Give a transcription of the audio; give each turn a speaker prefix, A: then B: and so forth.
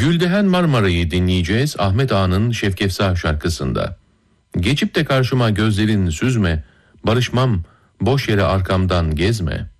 A: Güldehen Marmara'yı dinleyeceğiz Ahmet Ağa'nın Şevkefsah şarkısında. Geçip de karşıma gözlerin süzme, barışmam, boş yere arkamdan gezme.